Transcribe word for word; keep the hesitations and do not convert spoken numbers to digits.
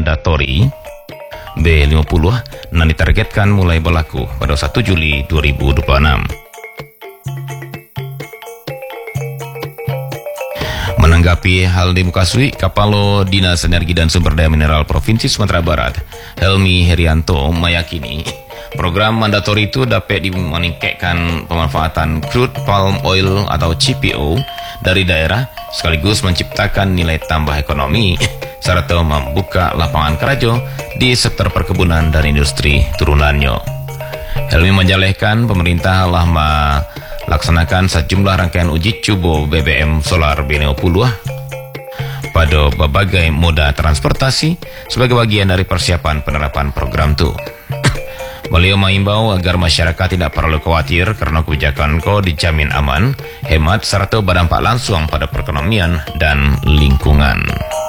mandatori B lima puluh yang ditargetkan mulai berlaku pada satu Juli dua ribu dua puluh enam. Menanggapi hal dimukasui, Kapalo Dinas Energi dan Sumber Daya Mineral Provinsi Sumatera Barat, Helmi Herianto, meyakini program mandatori itu dapat meningkatkan pemanfaatan crude palm oil atau C P O dari daerah, sekaligus menciptakan nilai tambah ekonomi serta membuka lapangan kerja di sektor perkebunan dan industri turunannya. Helmi menjelaskan pemerintah telah melaksanakan sejumlah rangkaian uji coba B B M solar B lima puluh pada berbagai moda transportasi sebagai bagian dari persiapan penerapan program itu. Beliau mengimbau agar masyarakat tidak perlu khawatir karena kebijakan ko dijamin aman, hemat serta berdampak langsung pada perekonomian dan lingkungan.